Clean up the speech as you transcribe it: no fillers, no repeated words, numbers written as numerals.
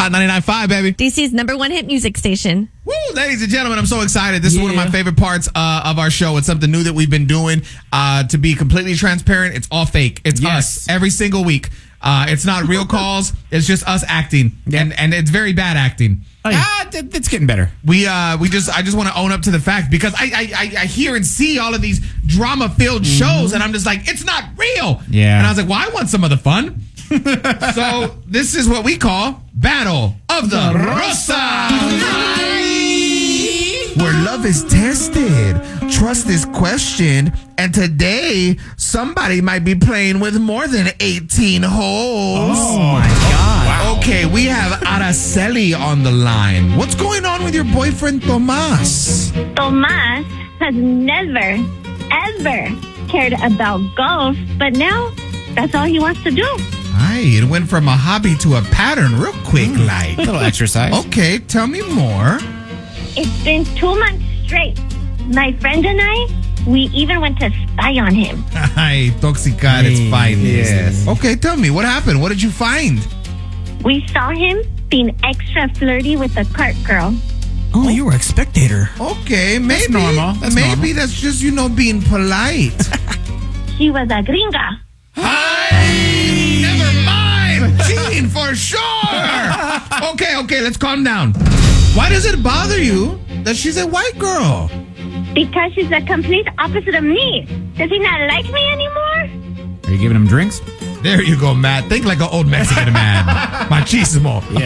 Hot 99.5, baby. DC's #1 hit music station. Woo, ladies and gentlemen, I'm so excited. This is one of my favorite parts of our show. It's something new that we've been doing. To be completely transparent, it's all fake. It's us every single week. It's not real calls. It's just us acting, and it's very bad acting. It's getting better. I just want to own up to the fact, because I hear and see all of these drama filled shows, and I'm just like, it's not real. Yeah. And I was like, well, I want some of the fun. So this is what we call Battle of the Rosa. Where love is tested, trust is questioned, and today somebody might be playing with more than 18 holes. Oh my God. Wow. Okay, we have Araceli on the line. What's going on with your boyfriend, Tomas? Tomas has never, ever cared about golf, but now that's all he wants to do. Hi, it went from a hobby to a pattern real quick, like. A little exercise. Okay, tell me more. It's been 2 months straight. My friend and I, we even went to spy on him. Hi, toxicar, it's fine. Yes. Okay, tell me, what happened? What did you find? We saw him being extra flirty with a cart girl. Oh, you were a spectator. Okay, maybe. normal. That's normal. That's just, being polite. She was a gringa. Hi! Never mind! Cheating for sure! Okay, let's calm down. Why does it bother you that she's a white girl? Because she's the complete opposite of me. Does he not like me anymore? Are you giving him drinks? There you go, Matt. Think like an old Mexican man. Machismo.